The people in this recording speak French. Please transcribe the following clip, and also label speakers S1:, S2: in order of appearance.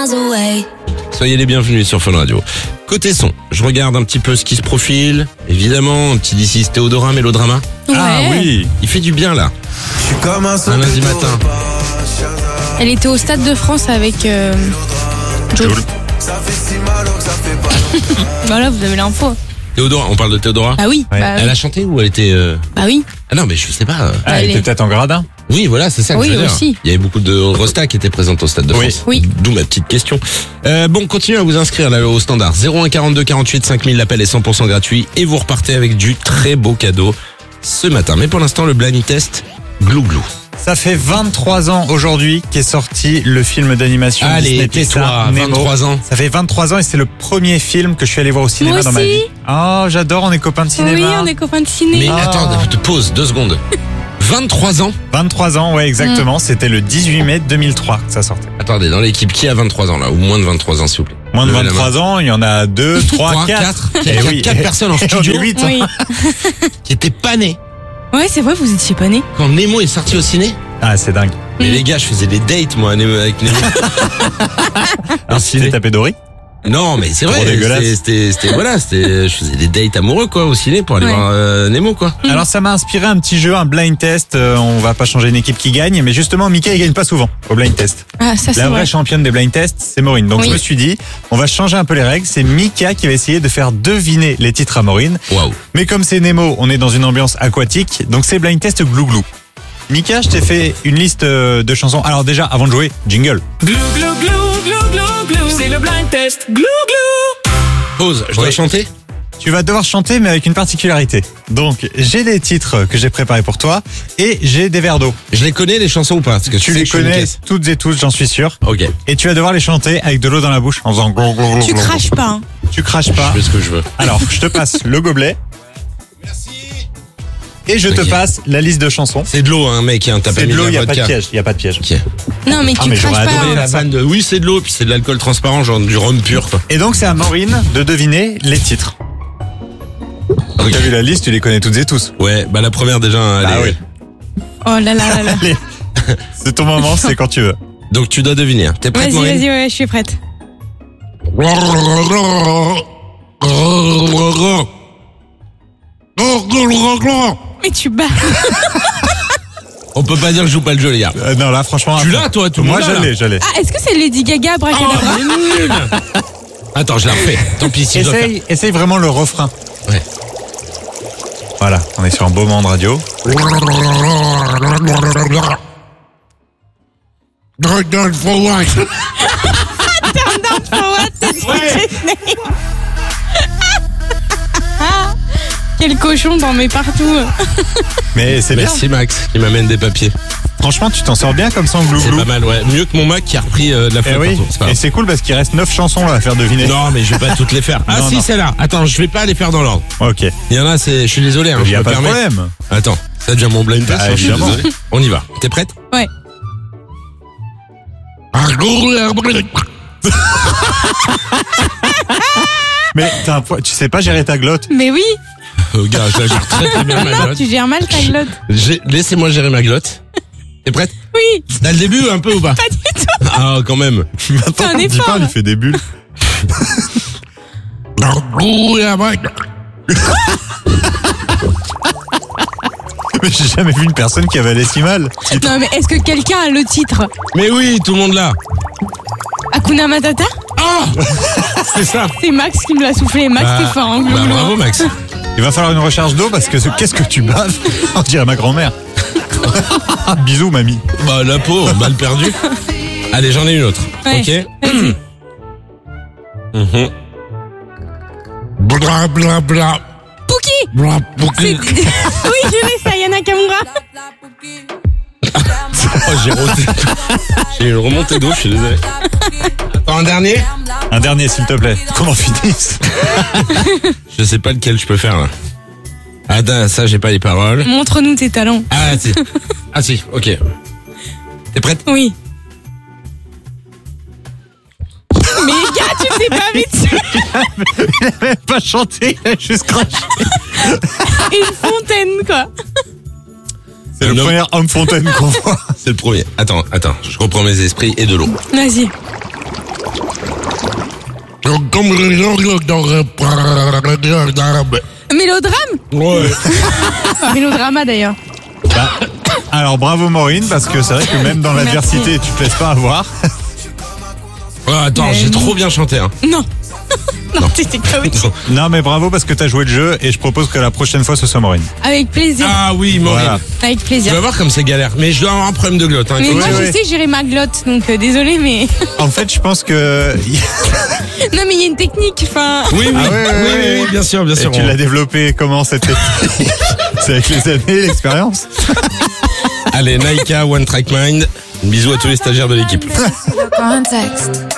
S1: Soyez les bienvenus sur Fun Radio. Côté son, je regarde un petit peu ce qui se profile. Évidemment, un petit This is Théodora mélodrama.
S2: Ouais.
S3: Ah oui.
S1: Il fait du bien là. Un lundi matin.
S2: Elle était au Stade de France avec Joule. Voilà, vous avez l'info.
S1: Théodora, on parle de Théodora.
S2: Ah oui.
S3: Ouais.
S2: Bah,
S1: Elle a chanté ou elle était...
S2: bah oui.
S1: Ah non, mais je sais pas.
S3: Ah, elle
S2: Elle
S3: était
S2: est-
S3: peut-être en gradin.
S1: Oui, voilà, c'est ça que
S2: Oui,
S1: je veux dire.
S2: aussi.
S1: Il y avait beaucoup de Rostas qui étaient présentes au Stade de
S3: Oui.
S1: France.
S2: Oui.
S1: D'où ma petite question. Bon, continuez à vous inscrire là au standard. 01 42 48 5000, l'appel est 100% gratuit et vous repartez avec du très beau cadeau ce matin. Mais pour l'instant, le blind test, glou-glou.
S3: Ça fait 23 ans aujourd'hui qu'est sorti le film d'animation
S1: Allez,
S3: Disney
S1: tais-toi,
S3: Pixar, Nemo.
S1: 23 ans.
S3: Ça fait 23 ans et c'est le premier film que je suis allé voir au cinéma
S2: Moi
S3: dans ma
S2: aussi.
S3: vie. Oh, j'adore, on est copains de cinéma.
S2: Oui, on est copains de ciné.
S1: Mais
S3: Ah.
S1: attends, te pause 2 secondes. 23 ans.
S3: 23 ans, ouais, exactement. C'était le 18 mai 2003 que ça sortait.
S1: Attendez, dans l'équipe, qui a 23 ans là? Ou moins de 23 ans, s'il vous plaît?
S3: Moins de
S1: Levez la
S3: 23 ans, il y en a 2, 3,
S1: 3,
S3: 4.
S1: 4. Il y a 4 personnes en studio
S3: 8.
S2: Oui.
S1: qui étaient pas nées
S2: Ouais, c'est vrai, vous étiez pas nés.
S1: quand Nemo est sorti au ciné.
S3: Ah, c'est dingue.
S1: Mais les gars, je faisais des dates moi avec Nemo.
S3: Alors, tu t'es tapé Dory?
S1: Non, mais c'est
S3: Trop
S1: vrai.
S3: dégueulasse.
S1: Je faisais des dates amoureux quoi au ciné pour aller
S2: Ouais.
S1: voir Nemo quoi.
S3: Alors, ça m'a inspiré un petit jeu, un blind test. On va pas changer une équipe qui gagne, mais justement, Mika, il gagne pas souvent au blind test.
S2: Ah, ça c'est
S3: La
S2: vrai.
S3: vraie championne des blind tests, c'est Maureen. Donc
S2: Oui.
S3: je me suis dit, on va changer un peu les règles. C'est Mika qui va essayer de faire deviner les titres à Maureen.
S1: Waouh.
S3: Mais comme c'est Nemo, on est dans une ambiance aquatique, donc c'est blind test glou-glou. Mika, je t'ai fait une liste de chansons. Alors déjà, avant de jouer, jingle.
S4: Glou glou glou glou glou glou, c'est le blind test. Glou glou.
S1: Pause. Je dois
S3: Oui.
S1: chanter.
S3: Tu vas devoir chanter, mais avec une particularité. Donc, j'ai des titres que j'ai préparés pour toi et j'ai des verres d'eau.
S1: Je les connais les chansons ou pas? Parce que
S3: Tu
S1: sais
S3: les
S1: que je suis une
S3: connais
S1: caisse.
S3: toutes et tous, j'en suis sûr.
S1: Ok.
S3: Et tu vas devoir les chanter avec de l'eau dans la bouche en faisant glou, glou, glou,
S2: Tu
S3: glou.
S2: craches pas. Hein.
S3: Tu craches pas.
S1: Je fais ce que je veux.
S3: Alors, je te passe le gobelet. Et je te
S1: Ok.
S3: passe la liste de chansons.
S1: C'est de l'eau, hein, mec. Hein, t'as pas
S3: C'est
S1: mis
S3: de l'eau,
S1: la
S3: il n'y a pas de
S1: vodka.
S3: piège. Il y a pas de piège.
S1: Ok.
S2: Non, mais
S3: Ah,
S2: tu
S3: mais j'aurais
S2: craches
S3: adoré
S2: pas.
S1: La vanne de oui, c'est de l'eau, puis c'est de l'alcool transparent, genre du rhum pur quoi.
S3: Et donc, c'est à Maureen de deviner les titres.
S1: Ok.
S3: T'as vu la liste, tu les connais toutes et tous.
S1: Ouais, bah la première déjà. Elle
S3: Ah
S1: est-
S3: oui.
S2: Oh là là là là.
S3: Allez, c'est ton moment, c'est quand tu veux.
S1: Donc tu dois deviner. T'es prête,
S2: Vas-y,
S1: Maureen?
S2: vas-y, ouais, je suis prête. Mais tu bats.
S1: On peut pas dire que je joue pas le jeu, les gars.
S3: Non, là, franchement.
S1: Tu l'as, toi, tout le
S3: Moi,
S1: monde l'a, là.
S3: j'allais.
S2: Ah, est-ce que c'est Lady Gaga,
S1: Oh,
S2: Abracadabra?
S1: mais nul. Attends, je la refais. Tant pis si je dois faire.
S3: Essaye vraiment le refrain.
S1: Ouais.
S3: Voilà, on est sur un beau moment de radio.
S2: Quel cochon t'en mets partout.
S3: Mais c'est bien.
S1: Merci Max qui m'amène des papiers.
S3: Franchement, tu t'en sors bien comme ça en
S1: C'est
S3: glou-glou.
S1: pas mal, ouais. Mieux que mon Mac qui a repris de la
S3: Eh
S1: faute
S3: oui,
S1: partout. C'est pas
S3: et
S1: grave.
S3: c'est cool parce qu'il reste 9 chansons là à faire deviner.
S1: Non, mais je vais pas toutes les faire. Ah
S3: Non,
S1: si,
S3: non.
S1: c'est là. Attends, je vais pas les faire dans l'ordre.
S3: Ok,
S1: Il y en a, je suis désolé, hein,
S3: il
S1: je
S3: n'y a
S1: me
S3: pas de
S1: permets.
S3: problème.
S1: Attends, ça devient mon blind test,
S3: Ah,
S1: hein, je suis
S3: évidemment.
S1: désolé. On y va. T'es prête?
S2: Ouais.
S3: Mais tu sais pas gérer ta glotte.
S2: Mais oui.
S1: Gars, je la gère très très bien ma glotte.
S2: Tu gères mal ta glotte.
S1: Laissez-moi gérer ma glotte. T'es prête?
S2: Oui.
S1: T'as le début un peu ou pas?
S2: Pas du tout.
S1: Ah, quand même.
S3: Attends,
S2: un
S3: dis
S2: effort.
S3: pas, il fait des bulles. Mais j'ai jamais vu une personne qui avalait si mal.
S2: Non, mais est-ce que quelqu'un a le titre?
S1: Mais oui, tout le monde là.
S2: Hakuna Matata?
S1: Ah! C'est ça.
S2: C'est Max qui me l'a soufflé. Max, t'es fort, hein,
S1: bah,
S2: glou-glou.
S1: bravo Max.
S3: Il va falloir une recharge d'eau parce que qu'est-ce que tu baves? On dirait ma grand-mère. Bisous, mamie.
S1: Bah la peau, balle perdue. Allez, j'en ai une autre.
S2: Ouais.
S1: Ok.
S2: Vas-y.
S1: Mhm. Bla bla bla.
S2: Pouki!
S1: Bla
S2: C'est-
S1: bouki.
S2: Oui, je l'ai, ça, Yana Kamura.
S1: Oh, j'ai roté. J'ai une remontée d'eau, je suis désolé. Attends, un dernier?
S3: Un dernier, s'il te plaît. Qu'on en finisse.
S1: Je sais pas lequel je peux faire là. Ah, ça, j'ai pas les paroles.
S2: Montre-nous tes talents.
S1: Ah, si. Ah, si, ok. T'es prête?
S2: Oui. Mais gars, tu sais pas vite.
S3: Il a même pas chanté, il a juste craché.
S2: Une fontaine, quoi.
S3: C'est le
S1: Un homme-
S3: premier homme fontaine qu'on voit.
S1: C'est le premier. Attends, je reprends mes esprits et de l'eau.
S2: Vas-y. Mélodrame.
S1: Ouais.
S2: Mélodrama d'ailleurs.
S3: Alors bravo Maureen, parce que c'est vrai que même dans l'adversité, tu te laisses pas avoir.
S1: Attends, j'ai trop bien chanté. Hein.
S2: Non. Non, c'était chaotique.
S3: Non mais bravo parce que t'as joué le jeu et je propose que la prochaine fois ce soit Maureen.
S2: Avec plaisir.
S1: Ah oui, Maureen.
S3: Voilà.
S2: Avec
S1: Tu
S2: plaisir.
S1: vas voir comme c'est galère. Mais je dois avoir un problème de glotte. Hein.
S2: Mais
S1: Il faut-
S2: moi,
S3: ouais.
S2: je sais gérer ma glotte, donc désolé, mais.
S3: En fait, je pense que
S2: Non, mais il y a une technique. Enfin.
S1: Oui, oui,
S3: Ah ouais, ouais,
S1: oui, bien sûr, bien
S3: et
S1: sûr.
S3: tu l'as développé comment cette technique? C'est avec les années, l'expérience.
S1: Allez, Naika, One Track Mind. Bisous à tous les stagiaires de l'équipe.
S5: Context.